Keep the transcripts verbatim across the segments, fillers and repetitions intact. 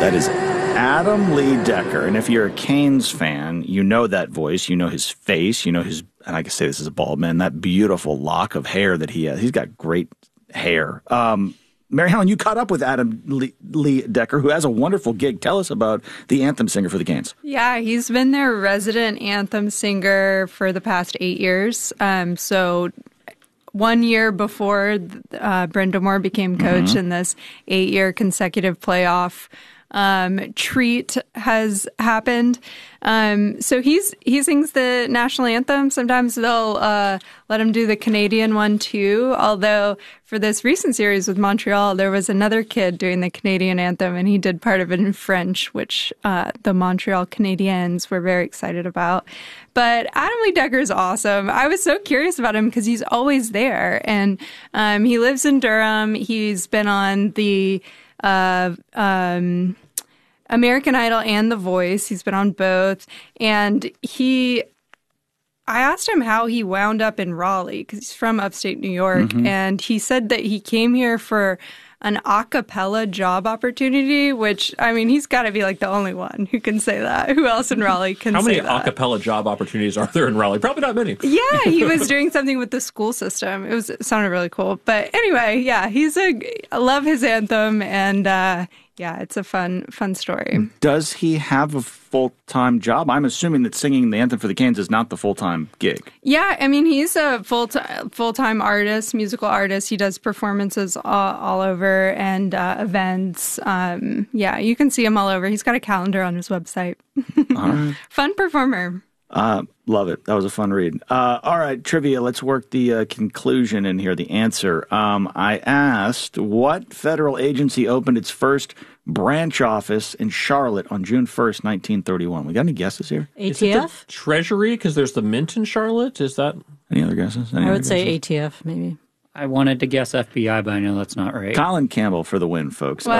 That is Adam Lee Decker. And if you're a Canes fan, you know that voice, you know his face, you know his, and I can say this as a bald man, that beautiful lock of hair that he has. He's got great hair. Um, Mary Helen, you caught up with Adam Lee, Lee Decker, who has a wonderful gig. Tell us about the anthem singer for the Canes. Yeah, he's been their resident anthem singer for the past eight years. Um, so one year before uh, Brenda Moore became coach mm-hmm. in this eight-year consecutive playoff um, treat has happened. Um, so he's he sings the national anthem. Sometimes they'll uh, let him do the Canadian one too. Although for this recent series with Montreal, there was another kid doing the Canadian anthem, and he did part of it in French, which uh, the Montreal Canadiens were very excited about. But Adam Lee Decker is awesome. I was so curious about him because he's always there, and um, he lives in Durham. He's been on the uh, um, American Idol and The Voice. He's been on both. And he, I asked him how he wound up in Raleigh because he's from upstate New York. Mm-hmm. And he said that he came here for an a cappella job opportunity, which, I mean, he's got to be like the only one who can say that. Who else in Raleigh can say that? How many a cappella job opportunities are there in Raleigh? Probably not many. Yeah, he was doing something with the school system. It was it sounded really cool. But anyway, yeah, he's a, I love his anthem, and uh, yeah, it's a fun, fun story. Does he have a full-time job? I'm assuming that singing the anthem for the Canes is not the full-time gig. Yeah, I mean, he's a full-time, full-time artist, musical artist. He does performances all, all over and uh, events. Um, yeah, you can see him all over. He's got a calendar on his website. All right. Fun performer. Uh, love it. That was a fun read. Uh, all right, trivia. Let's work the uh, conclusion in here, the answer. Um, I asked what federal agency opened its first branch office in Charlotte on June first, nineteen thirty-one. We got any guesses here? A T F? Treasury, because there's the Mint in Charlotte. Is that? Any other guesses? Any I would guesses? say A T F, maybe. I wanted to guess F B I, but I know that's not right. Colin Campbell for the win, folks. Wow.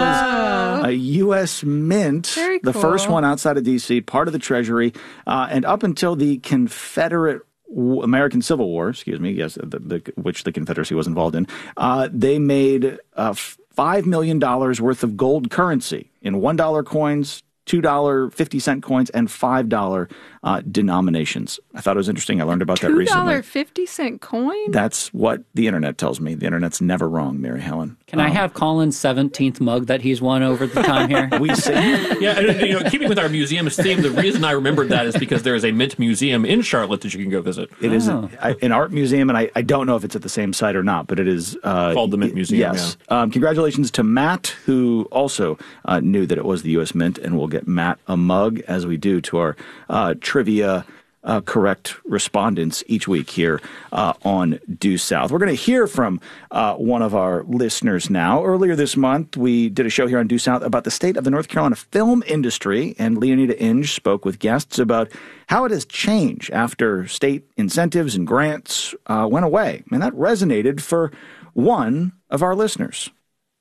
Uh, it was a U S Mint, Very the cool. first one outside of D C, part of the Treasury, uh, and up until the Confederate American Civil War, excuse me, yes, the, the, which the Confederacy was involved in, uh, they made uh, five million dollars worth of gold currency in one dollar coins, two dollars and fifty cent coins, and five dollars uh, denominations. I thought it was interesting. I learned about that recently. two dollars and fifty cent coin? That's what the internet tells me. The internet's never wrong, Mary Helen. Can um, I have Colin's seventeenth mug that he's won over the time here? We say, yeah, and, you know, keeping with our museums theme, the reason I remembered that is because there is a Mint museum in Charlotte that you can go visit. It oh. is a, an art museum, and I, I don't know if it's at the same site or not, but it is uh, called the Mint Museum. Yes. Yeah. Um, congratulations to Matt, who also uh, knew that it was the U S Mint, and we'll get Matt a mug as we do to our uh, trivia. Uh, correct respondents each week here uh, on Due South. We're going to hear from uh, one of our listeners now. Earlier this month, we did a show here on Due South about the state of the North Carolina film industry, and Leonida Inge spoke with guests about how it has changed after state incentives and grants uh, went away. And that resonated for one of our listeners.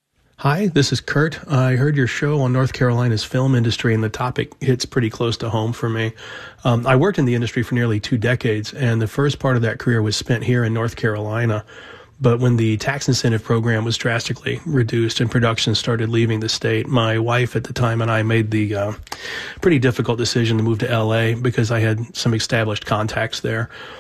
Hi, this is Kurt. I heard your show on North Carolina's film industry, and the topic hits pretty close to home for me. Um, I worked in the industry for nearly two decades, and the first part of that career was spent here in North Carolina. But when the tax incentive program was drastically reduced and production started leaving the state, my wife at the time and I made the uh, pretty difficult decision to move to L A because I had some established contacts there.